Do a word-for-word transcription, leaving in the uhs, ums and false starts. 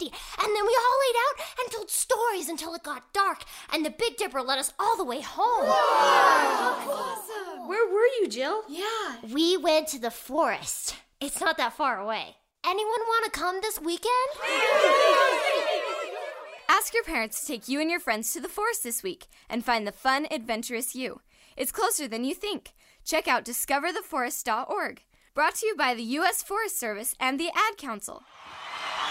fifty, and then we all laid out and told stories until it got dark, and the Big Dipper led us all the way home. Wow! Awesome! Where were you, Jill? Yeah. We went to the forest. It's not that far away. Anyone want to come this weekend? Ask your parents to take you and your friends to the forest this week and find the fun, adventurous you. It's closer than you think. Check out discover the forest dot org. Brought to you by the U S Forest Service and the Ad Council.